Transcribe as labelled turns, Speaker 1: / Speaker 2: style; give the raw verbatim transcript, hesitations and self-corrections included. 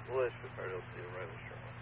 Speaker 1: Well, that's the part I'll see right with Charlotte.